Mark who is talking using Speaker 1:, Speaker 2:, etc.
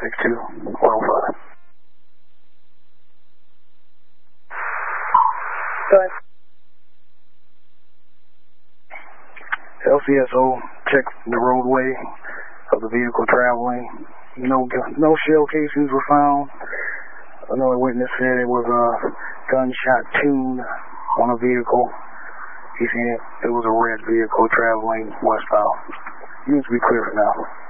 Speaker 1: 562 105.
Speaker 2: Go ahead.
Speaker 1: LCSO checked the roadway of the vehicle traveling. No shell casings were found. Another witness said it was a gunshot tune on a vehicle. He said it was a red vehicle traveling westbound. Units be clear for now.